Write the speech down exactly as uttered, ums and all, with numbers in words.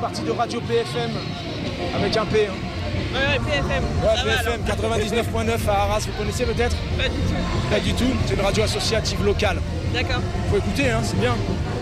partie de Radio P F M, avec un P. Hein. Ouais, ouais, P F M. Ouais, P F M, quatre-vingt-dix-neuf point neuf à Arras, vous connaissez peut-être? Pas du tout. Pas du tout, c'est une radio associative locale. D'accord. Faut écouter, hein, c'est bien.